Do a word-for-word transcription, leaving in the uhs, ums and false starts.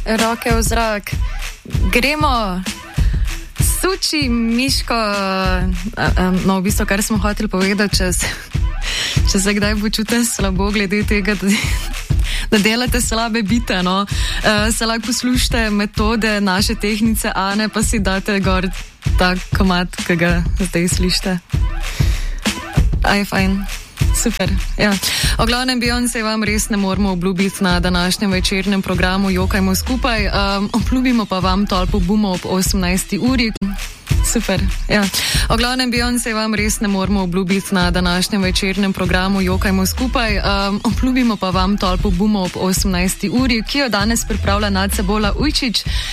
roke v zrak. Gremo. Suči, Miško, a, a, no v bistvu, kar smo hoteli povedati, če se, če se kdaj počutite slabo glede tega, da, da delate slabe bite, no, uh, se lahko poslušate metode naše tehnice Ane, pa si date gor ta komad, ki ga zdaj slišite. A je fajn. Super, ja. O glavnem Beyoncé vam res ne moramo obljubiti na današnjem večernem programu Jokajmo skupaj, um, obljubimo pa vam tolpo bomo ob osemnajsti uri. Super, ja. O glavnem Beyoncé vam res ne moramo obljubiti na današnjem večernem programu Jokajmo skupaj, um, obljubimo pa vam tolpo bomo ob osemnajsti uri, ki jo danes pripravlja Nacebola Ujčič.